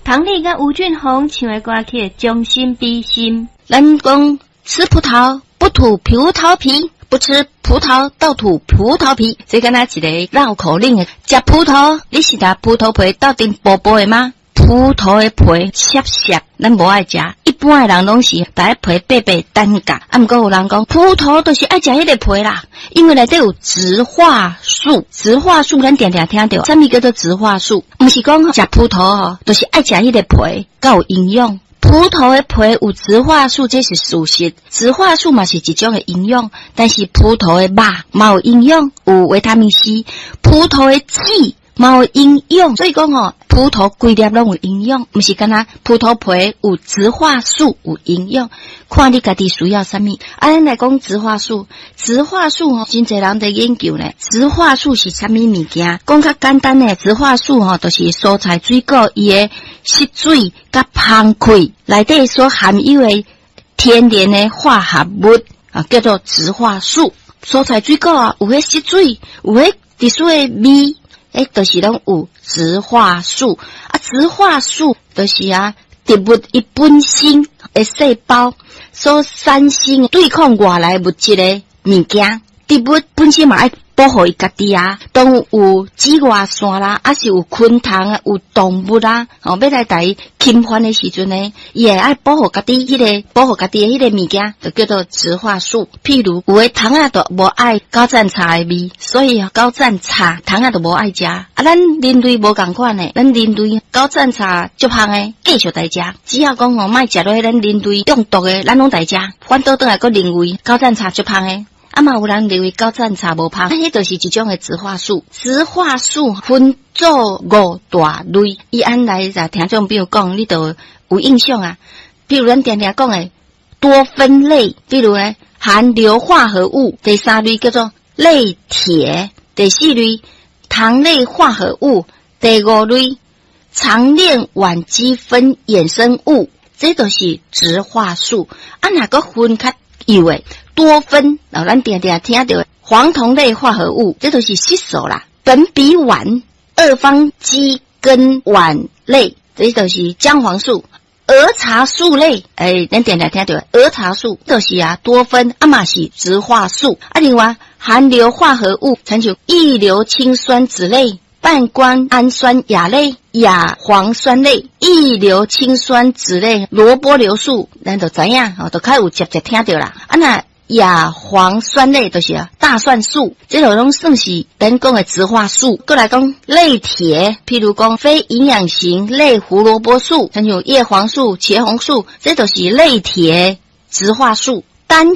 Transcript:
唐丽跟吴俊宏唱的歌曲《将心比心》。 人讲吃葡萄不吐葡萄皮，不吃葡萄倒吐葡萄皮，这敢若一个绕口令的。吃葡萄，你是拿葡萄皮倒进薄薄的吗？葡萄的皮涩涩，咱无爱食。一般的人拢是把皮白白单夹，毋过有人讲葡萄都是爱食迄个皮啦，因为内底有植化素。植化素咱常常听到，什么叫做植化素？毋是讲食葡萄都是爱食迄个皮，较有营养。葡萄的皮有植化素，这是事实。植化素嘛是一种的营养，但是葡萄的肉嘛有营养，有维他命 C。葡萄的籽嘛有营养，所以讲葡萄规粒拢有营养，毋是干那葡萄皮有植化素有营养，看你家己需要啥物。咱来讲植化素，植化素真侪人在研究呢。植化素是啥物物件？讲较简单的，植化素就是蔬菜水果伊的吸水甲芳气内底所含有的天然的化合物叫做植化素。蔬菜水果有迄吸水，有迄特殊的味。就是拢有植化素植化素就是植物伊本身的细胞所产生对抗外来物质的物件，植物本身嘛爱保护伊家己当有紫外线啦，是有昆虫有动物要来甲伊侵犯的时阵呢，伊会爱保护家己保护家己的迄个物件，就叫做植化素。譬如有的虫都无爱高赞茶的味，所以高赞茶虫都无爱食咱人类无共款的，咱人类高赞茶足香的，继续来食。只要讲莫食落咱人类中毒的，咱拢来食。反倒转来个认为高赞茶足香的。嘛有人认为高赞茶无香，迄就是一种的植化素。植化素分做5大类，以安来听众朋友讲，你就有印象比如咱常常讲的多酚类，比如含硫化合物，第3类叫做类铁，第4类糖类化合物，第5类长链烷基酚衍生物，这都是植化素。哪个分较有诶？多酚，咱常常听到黄酮类化合物，这都是色素啦。苯比烷、二方基根烷类，这都是姜黄素。儿茶素类，咱常常听到儿茶素，都是多酚，嘛是植化素。另外含硫化合物，参像异硫氰酸酯类、半胱氨酸亚类、亚磺酸类、异硫氰酸酯类、萝卜硫素，咱都知影都较有直接听到啦。那亚磺酸类就是大蒜素，这种拢算是咱讲的植化素。过来讲类铁，譬如讲非营养型类胡萝卜素，像有叶黄素、茄红素，这都是类铁植化素。